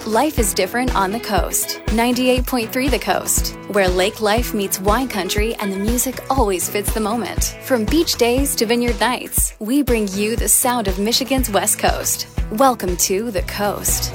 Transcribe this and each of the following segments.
Life is different on the coast. 98.3 The Coast, where lake life meets wine country and the music always fits the moment. From beach days to vineyard nights, we bring you the sound of Michigan's West Coast. Welcome to The Coast.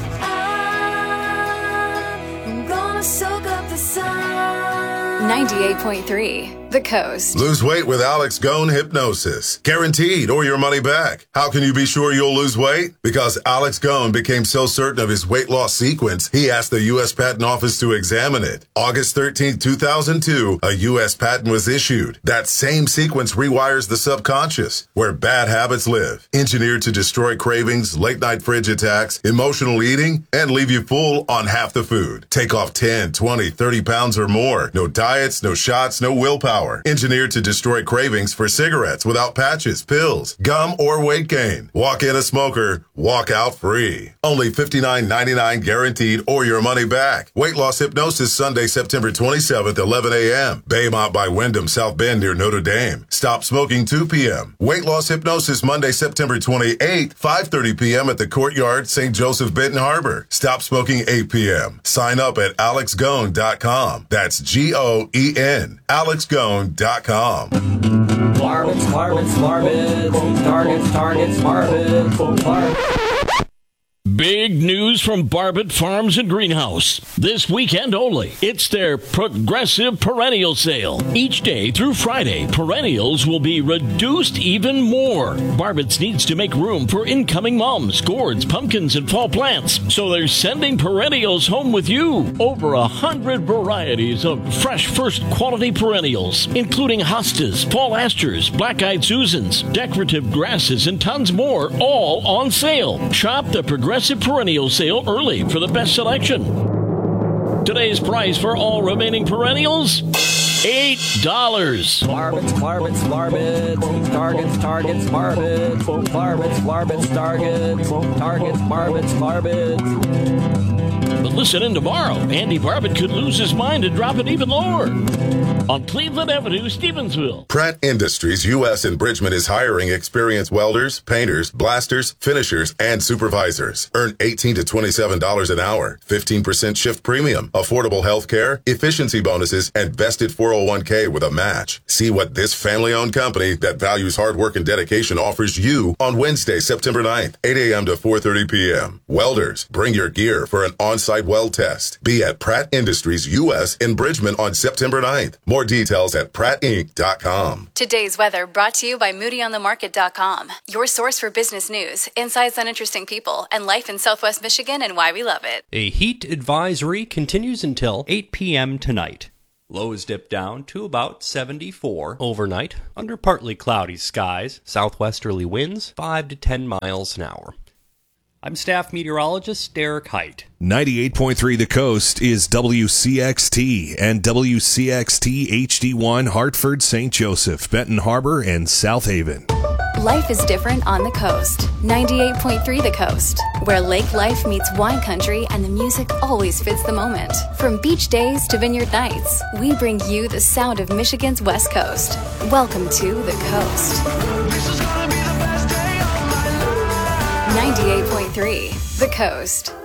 I'm gonna soak up the sun. 98.3 The Coast. Lose weight with Alex Gone Hypnosis. Guaranteed or your money back. How can you be sure you'll lose weight? Because Alex Gone became so certain of his weight loss sequence, he asked the U.S. Patent Office to examine it. August 13, 2002, a U.S. patent was issued. That same sequence rewires the subconscious, where bad habits live. Engineered to destroy cravings, late-night fridge attacks, emotional eating, and leave you full on half the food. Take off 10, 20, 30 pounds or more. No diets, no shots, no willpower. Engineered to destroy cravings for cigarettes without patches, pills, gum, or weight gain. Walk in a smoker, walk out free. Only $59.99 guaranteed or your money back. Weight loss hypnosis Sunday, September 27th, 11 a.m. Baymont by Wyndham, South Bend near Notre Dame. Stop smoking 2 p.m. Weight loss hypnosis Monday, September 28th, 5:30 p.m. at the Courtyard, St. Joseph, Benton Harbor. Stop smoking 8 p.m. Sign up at alexgone.com. That's G-O-E-N. alexgone.com. Marvins, targets, Marvins. Big news from Barbet Farms and Greenhouse. This weekend only, it's their Progressive Perennial Sale. Each day through Friday, perennials will be reduced even more. Barbet's needs to make room for incoming mums, gourds, pumpkins, and fall plants. So they're sending perennials home with you. Over 100 varieties of fresh first quality perennials, including hostas, fall asters, black-eyed Susans, decorative grasses, and tons more, all on sale. Shop the Progressive Perennial Sale early for the best selection. Today's price for all remaining perennials, $8. Marvins, targets, Marvins, targets, Marvins. But listen in tomorrow. Andy Barbet could lose his mind and drop it even lower. On Cleveland Avenue, Stevensville. Pratt Industries U.S. in Bridgman is hiring experienced welders, painters, blasters, finishers, and supervisors. Earn $18 to $27 an hour, 15% shift premium, affordable health care, efficiency bonuses, and vested 401k with a match. See what this family-owned company that values hard work and dedication offers you on Wednesday, September 9th, 8 a.m. to 4:30 p.m. Welders, bring your gear for an on-site weld test. Be at Pratt Industries U.S. in Bridgman on September 9th. More details at prattinc.com. Today's weather brought to you by MoodyOnTheMarket.com. Your source for business news, insights on interesting people, and life in Southwest Michigan and why we love it. A heat advisory continues until 8 p.m. tonight. Lows dip down to about 74 overnight under partly cloudy skies. Southwesterly winds 5 to 10 miles an hour. I'm staff meteorologist Derek Height. 98.3 The Coast is WCXT and WCXT HD1 Hartford, St. Joseph, Benton Harbor, and South Haven. Life is different on the coast. 98.3 The Coast, where lake life meets wine country and the music always fits the moment. From beach days to vineyard nights, we bring you the sound of Michigan's West Coast. Welcome to The Coast. 98.3 The Coast.